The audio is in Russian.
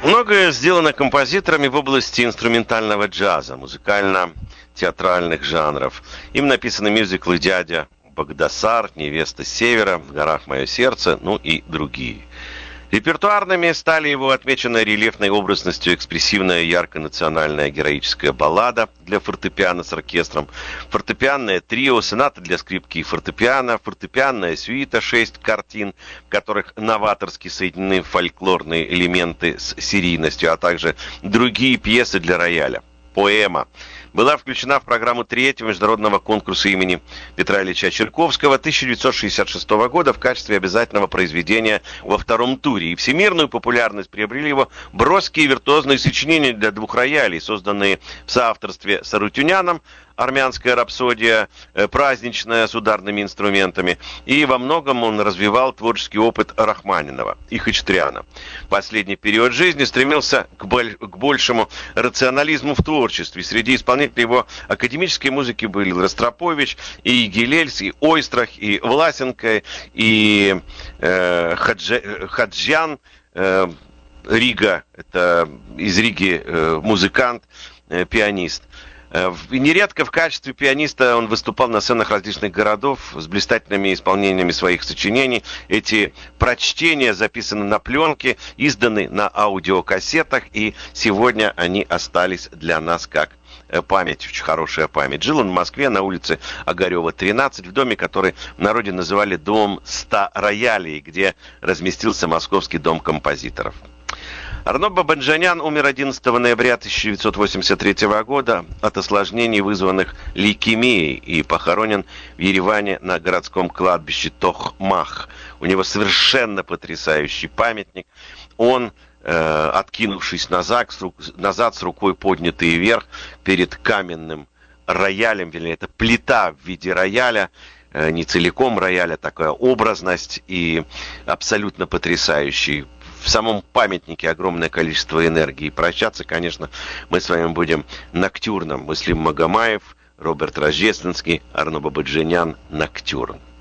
Многое сделано композиторами в области инструментального джаза, музыкально-театральных жанров. Им написаны мюзиклы «Дядя Багдасар», «Невеста с севера», «В горах мое сердце», ну и другие. Репертуарными стали его отмеченная рельефной образностью экспрессивная ярко-национальная героическая баллада для фортепиано с оркестром, фортепианное трио, соната для скрипки и фортепиано, фортепианная сюита 6 картин, в которых новаторски соединены фольклорные элементы с серийностью, а также другие пьесы для рояля. Поэма была включена в программу 3-го международного конкурса имени Петра Ильича Чайковского 1966 года в качестве обязательного произведения во втором туре. И всемирную популярность приобрели его броские виртуозные сочинения для двух роялей, созданные в соавторстве с Арутюняном, «Армянская рапсодия», праздничная с ударными инструментами. И во многом он развивал творческий опыт Рахманинова и Хачатряна. В последний период жизни стремился к большему рационализму в творчестве. Среди исполнителей его академической музыки были Ростропович, и Гилельс, и Ойстрах, и Власенко, и Хаджян. Рига, это из Риги музыкант, пианист. Нередко в качестве пианиста он выступал на сценах различных городов с блистательными исполнениями своих сочинений. Эти прочтения записаны на пленке, изданы на аудиокассетах, и сегодня они остались для нас как память, очень хорошая память. Жил он в Москве на улице Огарева, 13, в доме, который в народе называли «Дом 100 роялей», где разместился Московский дом композиторов. Арно Бабаджанян умер 11 ноября 1983 года от осложнений, вызванных лейкемией, и похоронен в Ереване на городском кладбище Тохмах. У него совершенно потрясающий памятник. Он, откинувшись назад с рукой поднятой вверх перед каменным роялем, вернее, это плита в виде рояля, не целиком рояля, такая образность и абсолютно потрясающий. В самом памятнике огромное количество энергии. Прощаться, конечно, мы с вами будем ноктюрном. Муслим Магомаев, Роберт Рождественский, Арно Бабаджанян, «Ноктюрн».